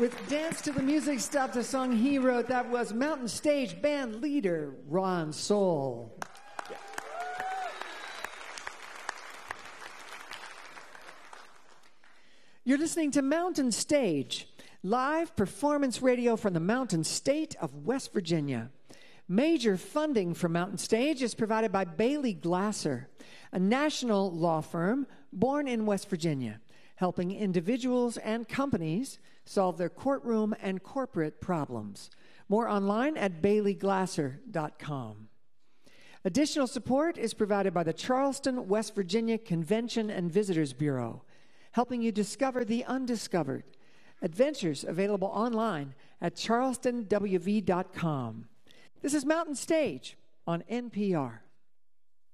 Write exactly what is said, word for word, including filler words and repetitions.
With Dance to the Music Stop the Song he wrote, that was Mountain Stage band leader Ron Soul. You're listening to Mountain Stage, live performance radio from the Mountain State of West Virginia. Major funding for Mountain Stage is provided by Bailey Glasser, a national law firm born in West Virginia, helping individuals and companies solve their courtroom and corporate problems. More online at bailey glasser dot com. Additional support is provided by the Charleston, West Virginia Convention and Visitors Bureau, helping you discover the undiscovered. Adventures available online at charleston w v dot com. This is Mountain Stage on N P R.